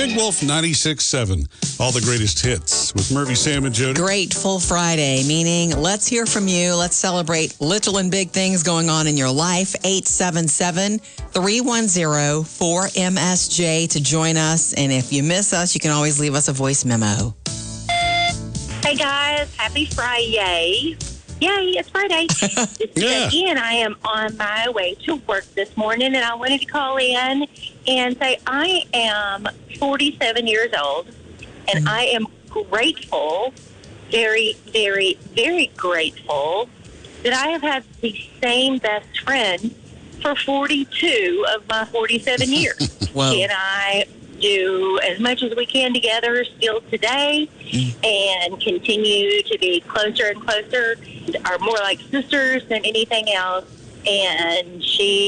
Big Wolf 96.7. All the greatest hits with Murphy, Sam, and Jody. Grateful Friday, meaning let's hear from you. Let's celebrate little and big things going on in your life. 877-310-4MSJ to join us. And if you miss us, you can always leave us a voice memo. Hey, guys. Happy Friday. Yay, it's Friday. It's Becky, and I am on my way to work this morning, and I wanted to call in and say I am 47 years old, and I am grateful, very, very, very grateful that I have had the same best friend for 42 of my 47 years. Wow. And I do as much as we can together still today and continue to be closer and closer, are more like sisters than anything else. And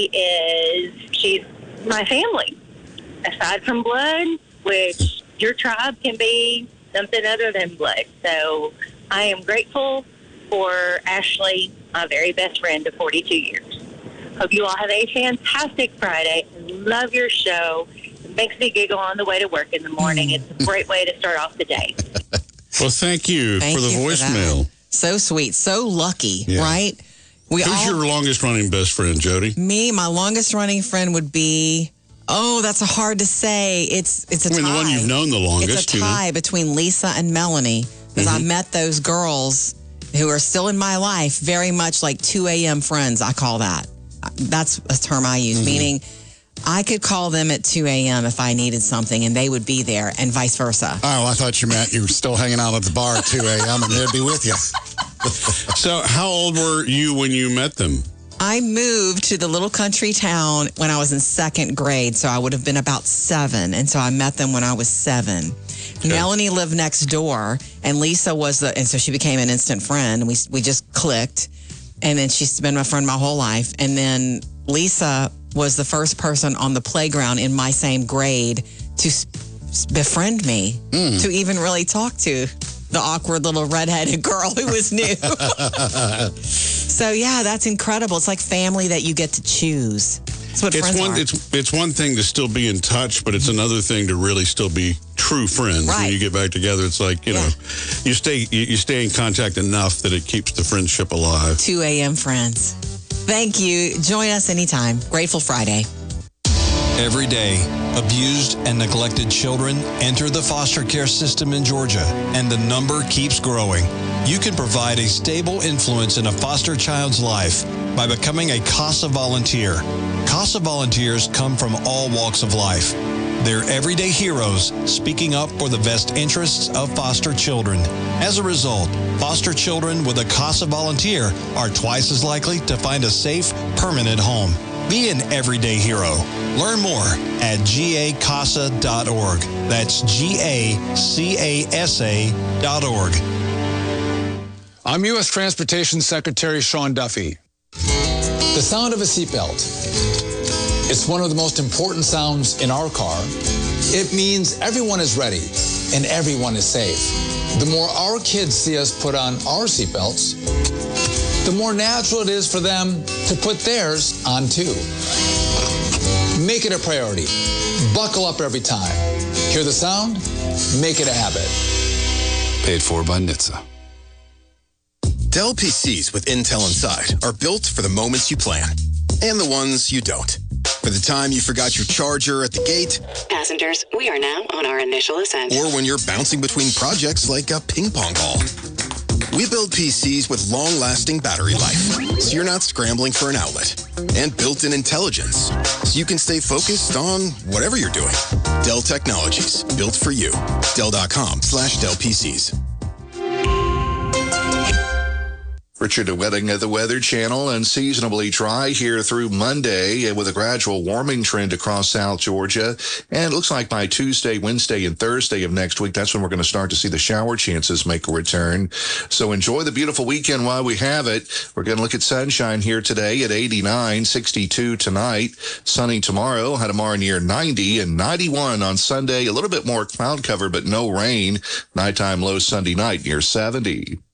she's my family, aside from blood, which your tribe can be something other than blood. So I am grateful for Ashley, my very best friend of 42 years. Hope you all have a fantastic Friday. Love your show. It makes me giggle on the way to work in the morning. It's a great way to start off the day. Well, thank you for the voicemail. So sweet, so lucky, right? Who's your longest running best friend, Jody? Me, my longest running friend would be, that's hard to say. It's a tie. The one you've known the longest. It's a tie between Lisa and Melanie, because I met those girls who are still in my life very much like 2 a.m. friends, I call that. That's a term I use, meaning I could call them at 2 a.m. if I needed something, and they would be there, and vice versa. Oh, I thought you meant you were still hanging out at the bar at 2 a.m. and they'd be with you. So how old were you when you met them? I moved to the little country town when I was in second grade, so I would have been about 7, and so I met them when I was 7. Okay. Melanie lived next door, and Lisa and so she became an instant friend, and we just clicked, and then she's been my friend my whole life, and then Lisa was the first person on the playground in my same grade to befriend me, to even really talk to the awkward little redheaded girl who was new. So, yeah, that's incredible. It's like family that you get to choose. That's what friends are. It's one thing to still be in touch, but it's another thing to really still be true friends. Right. When you get back together, it's like, you know, you stay in contact enough that it keeps the friendship alive. 2 a.m. friends. Thank you. Join us anytime. Grateful Friday. Every day, abused and neglected children enter the foster care system in Georgia, and the number keeps growing. You can provide a stable influence in a foster child's life by becoming a CASA volunteer. CASA volunteers come from all walks of life. They're everyday heroes speaking up for the best interests of foster children. As a result, foster children with a CASA volunteer are twice as likely to find a safe, permanent home. Be an everyday hero. Learn more at gacasa.org. That's GACASA.org. I'm U.S. Transportation Secretary Sean Duffy. The sound of a seatbelt. It's one of the most important sounds in our car. It means everyone is ready and everyone is safe. The more our kids see us put on our seatbelts, the more natural it is for them to put theirs on too. Make it a priority. Buckle up every time. Hear the sound? Make it a habit. Paid for by NHTSA. Dell PCs with Intel inside are built for the moments you plan and the ones you don't. For the time you forgot your charger at the gate. Passengers, we are now on our initial ascent. Or when you're bouncing between projects like a ping pong ball. We build PCs with long-lasting battery life, so you're not scrambling for an outlet. And built-in intelligence, so you can stay focused on whatever you're doing. Dell Technologies, built for you. Dell.com/Dell PCs. Richard Wedding at the Weather Channel, unseasonably dry here through Monday with a gradual warming trend across South Georgia. And it looks like by Tuesday, Wednesday, and Thursday of next week, that's when we're going to start to see the shower chances make a return. So enjoy the beautiful weekend while we have it. We're going to look at sunshine here today at 89, 62 tonight, sunny tomorrow, high tomorrow near 90, and 91 on Sunday. A little bit more cloud cover, but no rain. Nighttime low Sunday night near 70.